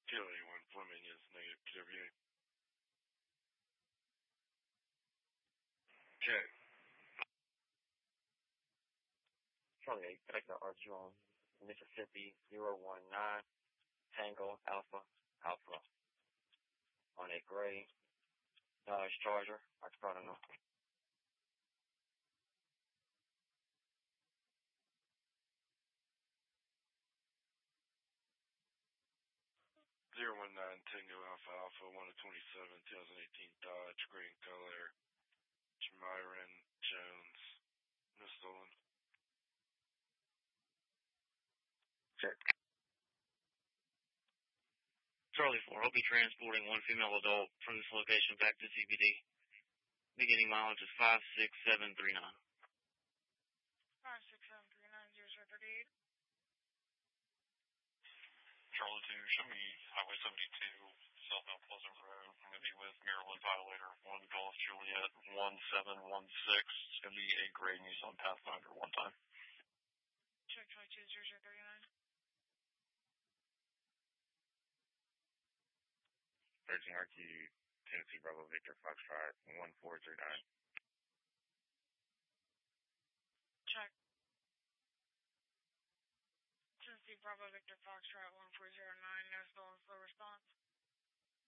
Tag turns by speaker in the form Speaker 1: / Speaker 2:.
Speaker 1: Kilo 1 Fleming is negative QWA.
Speaker 2: Check.
Speaker 3: Charlie 8, Vector Archer, Mississippi 019, Tango Alpha Alpha. On a gray Dodge Charger, octagonal.
Speaker 1: 019 Tango Alpha Alpha 1 of 27, 2018 Dodge, green color, Myron Jones. No stolen.
Speaker 3: Check.
Speaker 4: Charlie 4, I'll be transporting one female adult from this location back to CBD. Beginning mileage is 56739.
Speaker 5: 56739, 038.
Speaker 6: Charlie 2, show me Highway 72, southbound Pleasant Road. I'm going to be with Maryland Violator 1 Golf Juliet 1716. It's going to be a gray Nissan Pathfinder one time.
Speaker 5: Check Charlie 2, 0039.
Speaker 2: 13 RQ, Tennessee Bravo Victor Foxtrot 1439.
Speaker 5: Check. Tennessee Bravo Victor Foxtrot 1409, no stolen, slow response.